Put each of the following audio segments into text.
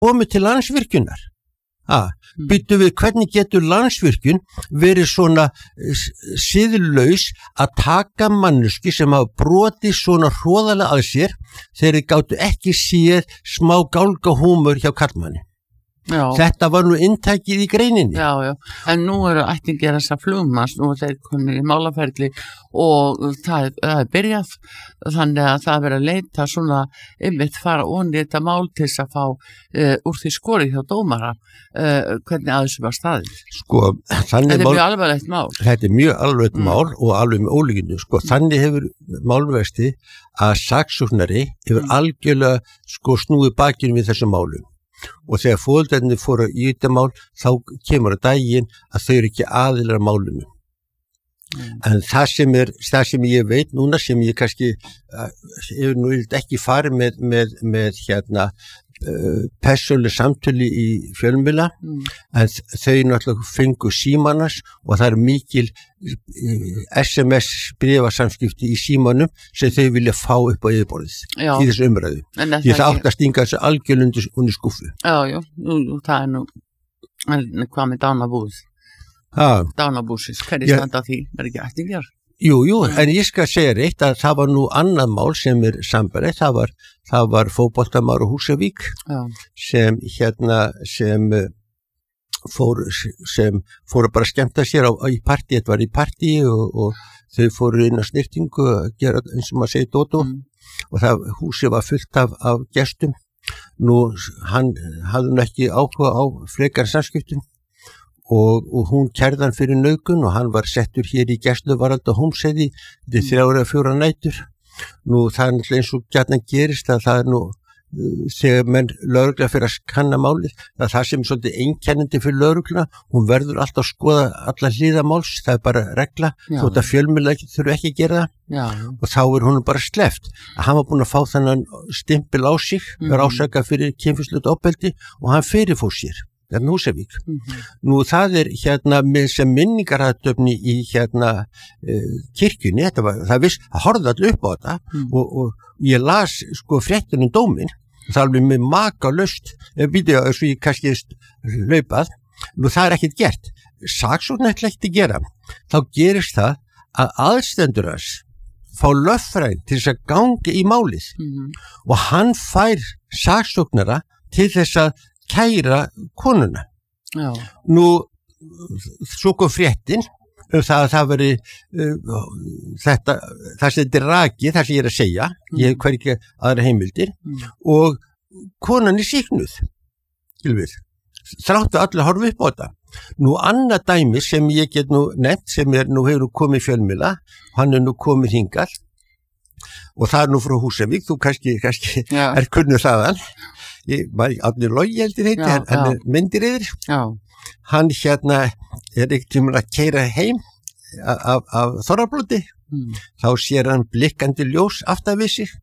komið til Landsvirkjunar. Býttu við, hvernig getur Landsvirkjun verið svona siðlaus að taka manneski sem hafa brotið svona hroðalega að sér þegar þeir gátu ekki séð smá gálgahúmur hjá karlmanni. Já. Þetta var nú inntækið í greininni. Já, en nú eru ættingir þessa flugmanns, nú þeir kunni í málaferli og það er byrjað, þannig að það verið að leita svona einmitt fara onni þetta mál til þess að fá úr því skorið hjá dómara, hvernig að þessu var staðið. Sko, þannig þetta er mjög alvarlegt mál. Þetta er mjög alvarlegt mál og alveg með ólíkinu. Sko, þannig hefur málverkstið að saksóknari hefur algjörlega snúið bakinu við þessum málum. Og þegar foreldrarnir fóru í þetta mál þá kemur að daginn að þau eru ekki aðilar að málinu. En það sem ég veit núna sem ég kannski hefur nú ekki farið með persónuleg samtölu í fjölmiðla en þau náttúrulega fengu símannas og það er mikil SMS bréfasamskipti í símanum sem þau vilja fá upp á yfirborðið í þessu umræðu. Því það átt að stinga þessu algjörlega undir skúffu. Já, það er nú hvað með dánabúð? Dánabúsins, hvernig standa því? Er ekki ættingjar? Jú, en ég skal segja reitt að það var nú annað mál sem sambarið, það var fótboltamár á Húsavík sem fóru bara að skemmta sér í partí, þetta var í partí og þau fóru inn á snirtingu að gera eins og maður segir dótó og það húsið var fullt af gestum. Nú, hann hafði nú ekki áhuga á frekar samskiptum og hún kærði hann fyrir nauðgun og hann var settur hér í gæsluvarðhald á Hólmsheiði til 3 eða 4 nætur. Nú það er eins og gjarnan gerist að það er nú þegar menn lögregla fyrir að kanna málið, það sem er svolítið einkennandi fyrir lögregluna, hún verður alltaf að skoða alla hliða máls, það er bara regla, þótt að fjölmiðlar þurfa ekki að gera það og þá er hún bara sleppt. Hann var búinn að fá þennan stimpil á sig, var ásakað fyrir kynferðislegt ofbeldi og hann fyrirfór sér. Þetta er Húsavík. Nú það er með sem minningarathöfni í kirkjunni, það horfði allir upp á þetta og ég las fréttin dóminn, það er alveg með makalaust, býtu svo ég kannski hlaupað, nú það er ekkert gert. Saksókn ætla ekki að gera, þá gerist það að aðstendur hans fá lögfræðing til þess að ganga í málið og hann fær saksóknara til þess að kæra konuna. Nú, svo kom fréttin það veri það sem þetta er rakið, það sem ég er að segja, ég hef hvergi aðra heimildir og konan er sýknuð, þráttu allir horfa upp á þetta. Nú, annað dæmi sem ég get nú nefnt, sem nú hefur komið fjölmiðla, hann er nú komið hingað og það er nú frá Húsavík, þú kannski er kunnur þaðan. Árni Logi heldur heiti, hann er myndireyður. Hann er ekkert tíma að keyra heim af Þorrablóti, þá sér hann blikkandi ljós aftan við sig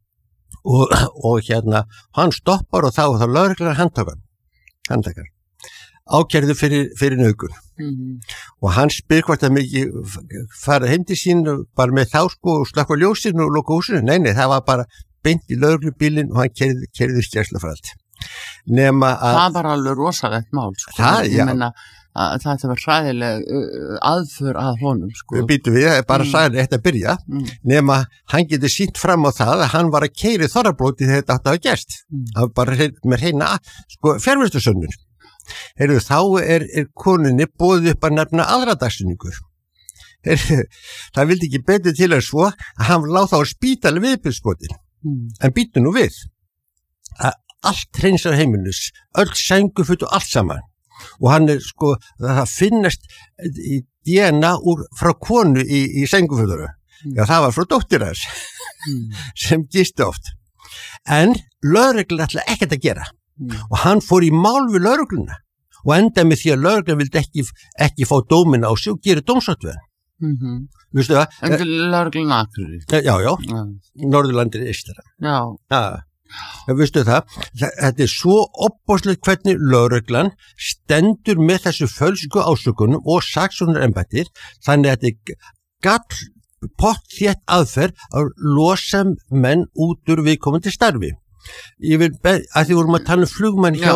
og hann stoppar og þá lögreglan handtakar ákærðu fyrir nauðgun og hann spyr hvort að mikið fara heim til sín bara með þá og slökkva ljósin og loka húsinu. Nei, það var bara beint í lögreglubílinn og hann keyrði skærslufarald. Það var alveg rosalegt mál, ég meina að það var hræðileg aðför að honum. Býtu við, bara sagði þetta að byrja, nema hann getur sýnt fram á það að hann var að keyra Þorrablóti þegar þetta átti að hafa gerst. Það var bara með hreina fjarvistarsönnun. Þá er konunni boðið upp að nefna aðra dagsinningur. Það vildi ekki betur til að svo að hann láð þá að spítala viðbyrðsskotin. En býtu nú við að allt hreinsar heimilus, öll sænguföt og allt saman og hann er það finnast í DNA frá konu í sænguföturu. Það var frá dóttir hans sem gisti oft. En lögreglan ætla ekkert að gera og hann fór í mál við lögregluna og endaði með því að lögreglan vildi ekki fá dóminn á sig og gera dómsátveðan. Vistu það? En lögreglan Akureyri? Já, Norðurlandir eystara. Vistu það? Þetta er svo opboðslegt hvernig lögreglan stendur með þessu fölsku ásökunum og saksóknarembættir, þannig að þetta er pottþétt aðferð að losa menn út úr viðkomandi starfi. Ég vil, að því vorum að tala flugmann hjá